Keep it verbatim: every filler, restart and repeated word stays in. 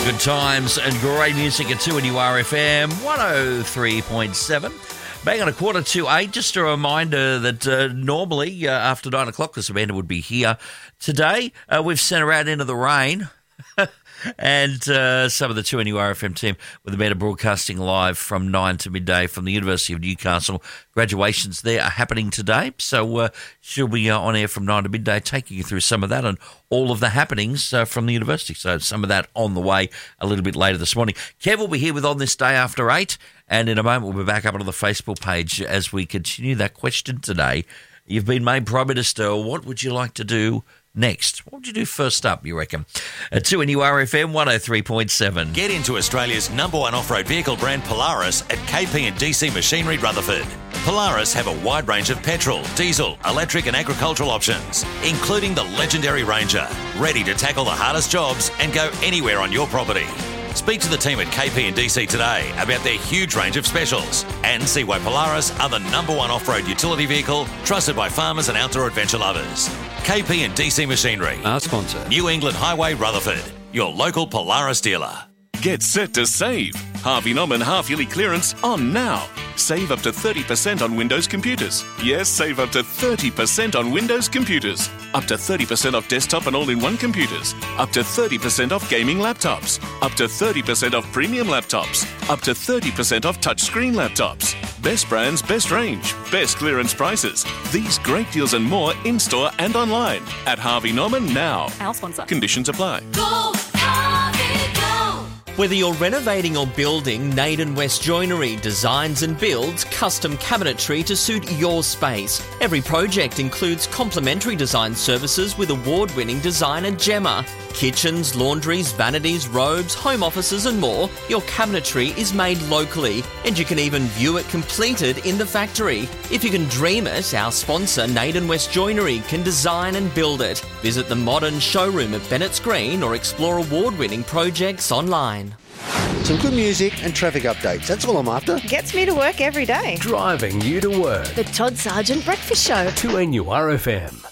Good times and great music at two N U R F M one oh three point seven. Bang on a quarter to eight. Just a reminder that uh, normally uh, after nine o'clock, because Amanda would be here today. Uh, we've sent her out into the rain. And uh, some of the two N U R F M team with Amanda broadcasting live from nine to midday from the University of Newcastle. Graduations there are happening today. So uh, she'll be uh, on air from nine to midday taking you through some of that and all of the happenings uh, from the university. So some of that on the way a little bit later this morning. Kev will be here with On This Day After eight. And in a moment we'll be back up onto the Facebook page as we continue that question today. You've been made Prime Minister. What would you like to do next? What would you do first up, you reckon? At two N U R F M one oh three point seven. Get into Australia's number one off-road vehicle brand Polaris at K P and D C Machinery Rutherford. Polaris have a wide range of petrol, diesel, electric and agricultural options, including the legendary Ranger, ready to tackle the hardest jobs and go anywhere on your property. Speak to the team at K P and D C today about their huge range of specials and see why Polaris are the number one off-road utility vehicle trusted by farmers and outdoor adventure lovers. K P and D C Machinery. Our sponsor. New England Highway Rutherford, your local Polaris dealer. Get set to save. Harvey Norman half-yearly clearance on now. Save up to thirty percent on Windows computers. Yes, save up to thirty percent on Windows computers. Up to thirty percent off desktop and all-in-one computers. Up to thirty percent off gaming laptops. Up to thirty percent off premium laptops. Up to thirty percent off touchscreen laptops. Best brands, best range, best clearance prices. These great deals and more in-store and online at Harvey Norman now. Our sponsor. Conditions apply. Go, Harvey, go! Whether you're renovating or building, Naden West Joinery designs and builds custom cabinetry to suit your space. Every project includes complimentary design services with award-winning designer Gemma. Kitchens, laundries, vanities, robes, home offices and more, your cabinetry is made locally and you can even view it completed in the factory. If you can dream it, our sponsor Naden West Joinery can design and build it. Visit the modern showroom at Bennett's Green or explore award-winning projects online. Some good music and traffic updates. That's all I'm after. Gets me to work every day. Driving you to work. The Todd Sargent Breakfast Show. two N U R F M.